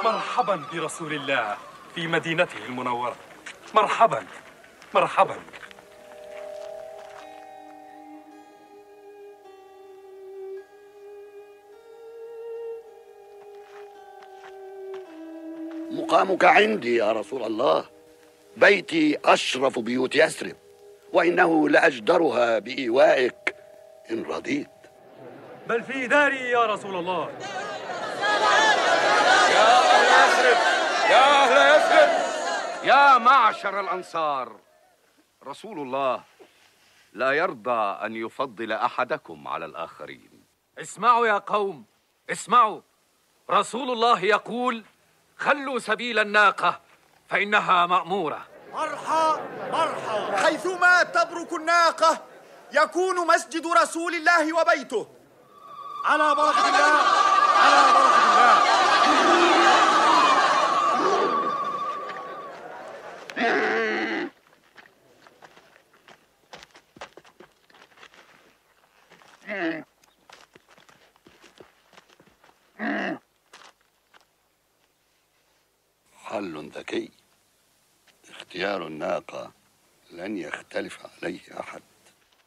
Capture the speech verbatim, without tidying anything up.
مرحبا برسول الله في مدينته المنورة. مرحبا مرحبا. مقامك عندي يا رسول الله. بيتي أشرف بيوت يثرب، وإنه لأجدرها بإيوائك إن رضيت. بل في داري يا رسول الله. يا أهل يثرب، يا أهل يثرب، يا معشر الأنصار، رسول الله لا يرضى أن يفضل أحدكم على الآخرين. اسمعوا يا قوم، اسمعوا. رسول الله يقول: خلوا سبيل الناقة فإنها مأمورة. مرحى مرحى. حيثما تبرك الناقة يكون مسجد رسول الله وبيته. على بركة الله، على بركة الله. حل ذكي. اختيار الناقة لن يختلف عليه أحد.